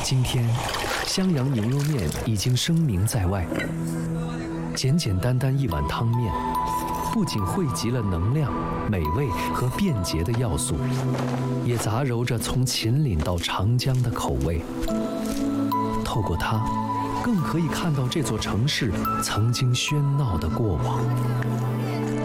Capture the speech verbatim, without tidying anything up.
今天，襄阳牛肉面已经声名在外。简简单单一碗汤面，不仅汇集了能量、美味和便捷的要素，也杂糅着从秦岭到长江的口味。透过它，更可以看到这座城市曾经喧闹的过往。